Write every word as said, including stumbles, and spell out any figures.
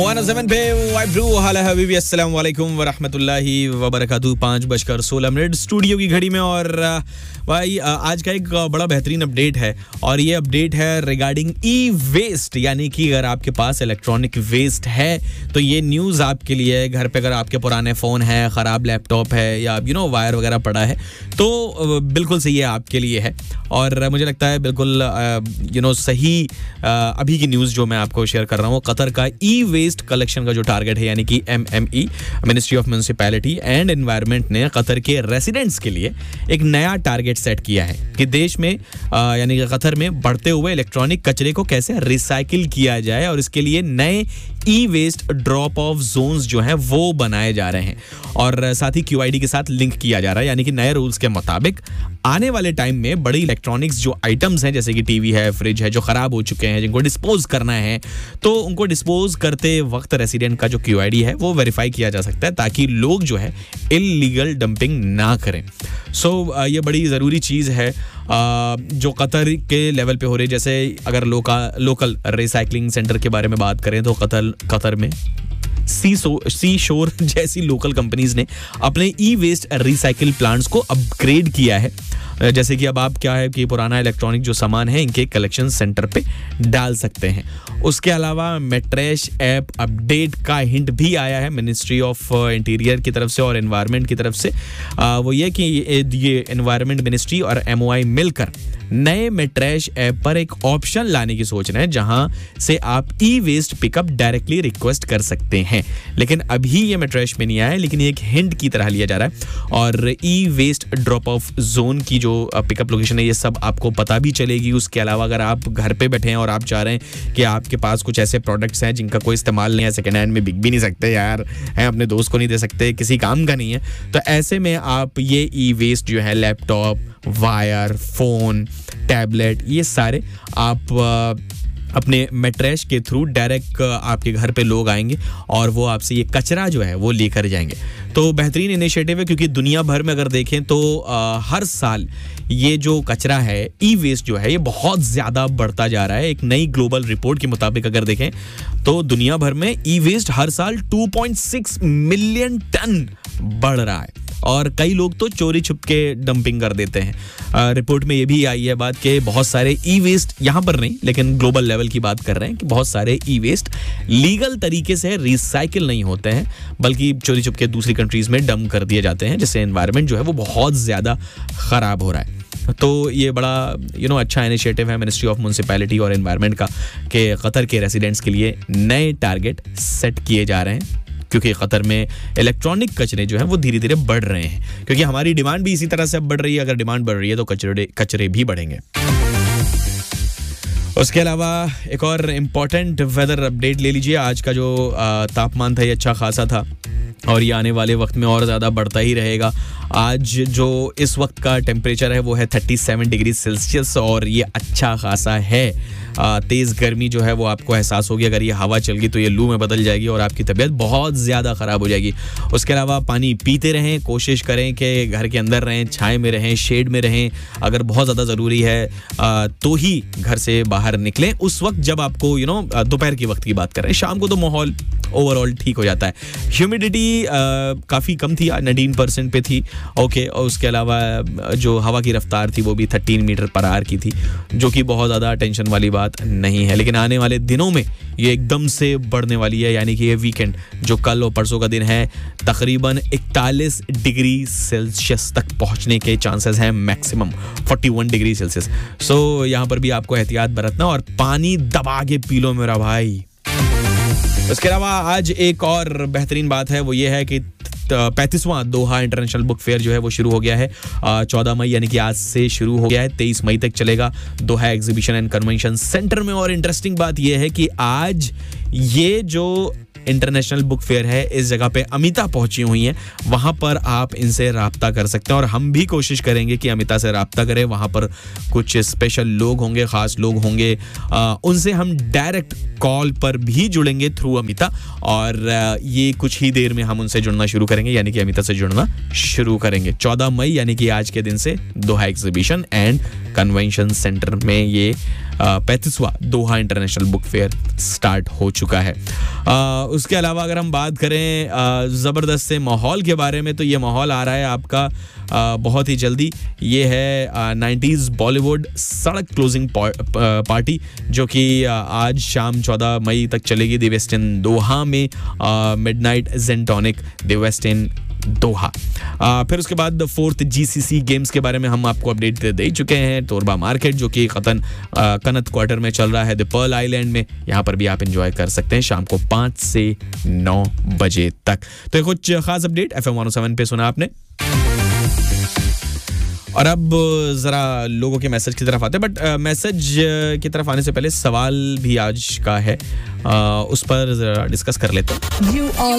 One O seven पे vibe Bru हाल है हबीबी अस्सलाम वालेकुम व रहमतुल्लाहि व बरकातहू। पाँच बजकर सोलह मिनट स्टूडियो की घड़ी में। और भाई आज का एक बड़ा बेहतरीन अपडेट है और ये अपडेट है रिगार्डिंग ई वेस्ट, यानी कि अगर आपके पास इलेक्ट्रॉनिक वेस्ट है तो ये न्यूज़ आपके लिए है। घर पे अगर आपके पुराने फ़ोन है, ख़राब लैपटॉप है या यू नो वायर वगैरह पड़ा है तो बिल्कुल सही है आपके लिए है। और मुझे लगता है बिल्कुल यू नो सही अभी की न्यूज़ जो मैं आपको शेयर कर रहा हूँ, कतर का ई वेस्ट कलेक्शन का जो टारगेट है यानी कि M M E ministry of municipality and environment ने कतर के रेसिडेंट्स के लिए एक नया टारगेट सेट किया है कि देश में यानी कि कतर में बढ़ते हुए इलेक्ट्रॉनिक कचरे को कैसे रिसाइकिल किया जाए और इसके लिए नए ई वेस्ट ड्रॉप ऑफ जोन्स जो हैं वो बनाए जा रहे हैं और साथ ही क्यू आई डी के साथ लिंक किया जा रहा है। यानी कि नए रूल्स के मुताबिक आने वाले टाइम में बड़ी इलेक्ट्रॉनिक्स जो आइटम्स हैं जैसे कि टीवी है, फ्रिज है, जो खराब हो चुके हैं, जिनको डिस्पोज करना है तो उनको डिस्पोज करते वक्त रेसिडेंट का जो क्यू आई डी है वो वेरीफाई किया जा सकता है ताकि लोग जो है इल्लीगल डंपिंग ना करें। सो so, ये बड़ी ज़रूरी चीज़ है जो कतर के लेवल पे हो रही है। जैसे अगर लोका लोकल रिसाइकलिंग सेंटर के बारे में बात करें तो कतर कतर में सी सो सी शोर जैसी लोकल कंपनीज ने अपने ई वेस्ट रिसाइकिल प्लांट्स को अपग्रेड किया है। जैसे कि अब आप क्या है कि पुराना इलेक्ट्रॉनिक जो सामान है इनके कलेक्शन सेंटर पे डाल सकते हैं। उसके अलावा मेट्रेश ऐप अपडेट का हिंट भी आया है मिनिस्ट्री ऑफ इंटीरियर की तरफ से और एनवायरनमेंट की तरफ से। आ, वो ये कि ये एनवायरनमेंट मिनिस्ट्री और एम ओ आई मिलकर नए मेट्रेश ऐप पर एक ऑप्शन लाने की सोच रहे हैं जहां से आप ई वेस्ट पिकअप डायरेक्टली रिक्वेस्ट कर सकते हैं। लेकिन अभी ये मेट्रेश में नहीं आया है, लेकिन एक हिंट की तरह लिया जा रहा है। और ई वेस्ट ड्रॉप ऑफ जोन की जो पिकअप लोकेशन है ये सब आपको पता भी चलेगी। उसके अलावा अगर आप घर पे बैठे हैं और आप चाह रहे हैं कि आपके पास कुछ ऐसे प्रोडक्ट्स हैं जिनका कोई इस्तेमाल नहीं है, सेकेंड हैंड में बिक भी नहीं सकते यार, हैं अपने दोस्त को नहीं दे सकते, किसी काम का नहीं है, तो ऐसे में आप ये ई वेस्ट जो है लैपटॉप, वायर, फोन, टैबलेट, ये सारे आप अपने मेट्रेश के थ्रू डायरेक्ट आपके घर पे लोग आएंगे और वो आपसे ये कचरा जो है वो लेकर जाएंगे। तो बेहतरीन इनिशिएटिव है क्योंकि दुनिया भर में अगर देखें तो आ, हर साल ये जो कचरा है, ई वेस्ट जो है, ये बहुत ज़्यादा बढ़ता जा रहा है। एक नई ग्लोबल रिपोर्ट के मुताबिक अगर देखें तो दुनिया भर में ई वेस्ट हर साल two point six million ton बढ़ रहा है और कई लोग तो चोरी छुप के डंपिंग कर देते हैं। आ, रिपोर्ट में ये भी आई है बात कि बहुत सारे ई वेस्ट, यहाँ पर नहीं लेकिन ग्लोबल लेवल की बात कर रहे हैं कि बहुत सारे ई वेस्ट लीगल तरीके से रिसाइकिल नहीं होते हैं बल्कि चोरी छुप के दूसरी कंट्रीज में डंप कर दिए जाते हैं, जिससे एनवायरनमेंट जो है वो बहुत ज़्यादा ख़राब हो रहा है। तो ये बड़ा यू नो अच्छा इनिशिएटिव है मिनिस्ट्री ऑफ म्यूनिसिपैलिटी और एनवायरनमेंट का कि कतर के रेसिडेंट्स के लिए नए टारगेट सेट किए जा रहे हैं क्योंकि कतर में इलेक्ट्रॉनिक कचरे जो हैं वो धीरे धीरे बढ़ रहे हैं क्योंकि हमारी डिमांड भी इसी तरह से अब बढ़ रही है। अगर डिमांड बढ़ रही है तो कचरे कचरे भी बढ़ेंगे। उसके अलावा एक और इम्पॉर्टेंट वेदर अपडेट ले लीजिए। आज का जो तापमान था ये अच्छा खासा था और ये आने वाले वक्त में और ज़्यादा बढ़ता ही रहेगा। आज जो इस वक्त का टेम्परेचर है वो है सैंतीस डिग्री सेल्सियस और ये अच्छा खासा है। तेज़ गर्मी जो है वो आपको एहसास होगी, अगर ये हवा चल गई तो ये लू में बदल जाएगी और आपकी तबीयत बहुत ज़्यादा ख़राब हो जाएगी। उसके अलावा पानी पीते रहें, कोशिश करें कि घर के अंदर रहें, छाए में रहें, शेड में रहें। अगर बहुत ज़्यादा ज़रूरी है तो ही घर से बाहर निकलें उस वक्त जब आपको यू नो दोपहर की वक्त की बात कर रहे हैं। शाम को तो माहौल ओवरऑल ठीक हो जाता है। ह्यूमिडिटी काफ़ी कम थी, नाइनटीन परसेंट पे थी। ओके, और उसके अलावा जो हवा की रफ्तार थी वो भी थर्टीन मीटर पर आवर की थी, जो कि बहुत ज़्यादा टेंशन वाली बात नहीं है। लेकिन आने वाले दिनों में ये एकदम से बढ़ने वाली है, यानी कि ये वीकेंड जो कल और परसों का दिन है तकरीबन इकतालीस डिग्री सेल्सियस तक पहुंचने के चांसेस हैं, मैक्सिमम इकतालीस डिग्री सेल्सियस। सो यहाँ पर भी आपको एहतियात बरतना और पानी दबा के पी लो मेरा भाई। उसके अलावा आज एक और बेहतरीन बात है वो ये है कि पैंतीसवां दोहा इंटरनेशनल बुक फेयर जो है वो शुरू हो गया है। चौदह मई यानी कि आज से शुरू हो गया है, तेईस मई तक चलेगा दोहा एग्जीबिशन एंड कन्वेंशन सेंटर में। और इंटरेस्टिंग बात यह है कि आज ये जो इंटरनेशनल बुक फेयर है इस जगह पे अमिता पहुंची हुई हैं, वहां पर आप इनसे राब्ता कर सकते हैं और हम भी कोशिश करेंगे कि अमिता से राब्ता करें। वहां पर कुछ स्पेशल लोग होंगे, खास लोग होंगे, आ, उनसे हम डायरेक्ट कॉल पर भी जुड़ेंगे थ्रू अमिता और आ, ये कुछ ही देर में हम उनसे जुड़ना शुरू करेंगे, यानी कि अमिता से जुड़ना शुरू करेंगे। चौदह मई यानी कि आज के दिन से दोहा एग्जीबिशन एंड कन्वेंशन सेंटर में ये पैंतीसवां दोहा इंटरनेशनल बुक फेयर स्टार्ट हो चुका है। आ, उसके अलावा अगर हम बात करें आ, ज़बरदस्त से माहौल के बारे में, तो ये माहौल आ रहा है आपका आ, बहुत ही जल्दी। ये है नाइन्टीज़ बॉलीवुड सड़क क्लोजिंग पार्टी, जो कि आज शाम चौदह मई तक चलेगी द वेस्ट इन दोहा में, मिडनाइट जेंटोनिक द वेस्ट इन दोहा। आ, फिर उसके बाद फोर्थ जीसीसी गेम्स के बारे में हम आपको अपडेट दे, दे चुके हैं। तोरबा मार्केट जो कि कतन आ, कनत क्वार्टर में चल रहा है, द पर्ल आइलैंड में, यहाँ पर भी आप एंजॉय कर सकते हैं शाम को पाँच से नौ बजे तक। तो ये कुछ खास update F M one O seven पे सुना आपने। और अब ज़रा लोगों के मैसेज की तरफ आते हैं, बट मैसेज की तरफ आने से पहले सवाल भी आज का है, आ, उस पर ज़रा डिस्कस कर लेते हैं।